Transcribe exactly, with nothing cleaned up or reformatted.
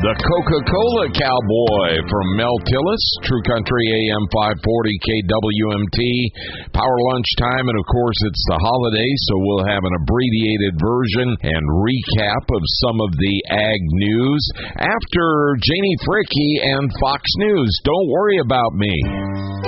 The Coca-Cola Cowboy from Mel Tillis, True Country A M five forty K W M T. Power lunch time, and of course it's the holiday, so we'll have an abbreviated version and recap of some of the ag news after Janie Fricke and Fox News. Don't worry about me.